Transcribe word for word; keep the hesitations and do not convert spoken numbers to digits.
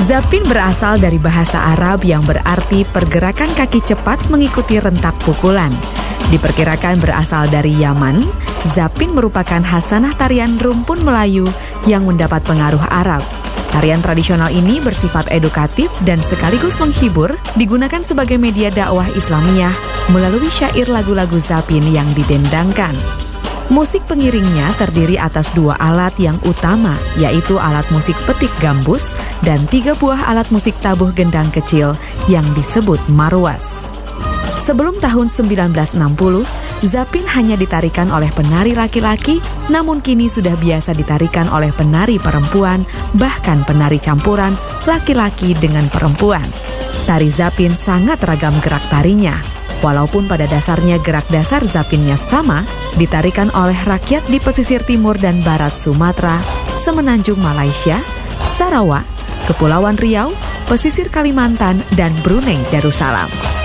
Zapin berasal dari bahasa Arab yang berarti pergerakan kaki cepat mengikuti rentak pukulan. Diperkirakan berasal dari Yaman, Zapin merupakan khasanah tarian rumpun Melayu yang mendapat pengaruh Arab. Tarian tradisional ini bersifat edukatif dan sekaligus menghibur, digunakan sebagai media dakwah Islamiyah melalui syair lagu-lagu Zapin yang didendangkan. Musik pengiringnya terdiri atas dua alat yang utama, yaitu alat musik petik gambus dan tiga buah alat musik tabuh gendang kecil yang disebut marwas. Sebelum tahun sembilan belas enam puluh, Zapin hanya ditarikan oleh penari laki-laki, namun kini sudah biasa ditarikan oleh penari perempuan, bahkan penari campuran laki-laki dengan perempuan. Tari Zapin sangat ragam gerak tarinya. Walaupun pada dasarnya gerak dasar Zapinnya sama, ditarikan oleh rakyat di pesisir timur dan barat Sumatera, semenanjung Malaysia, Sarawak, Kepulauan Riau, pesisir Kalimantan, dan Brunei Darussalam.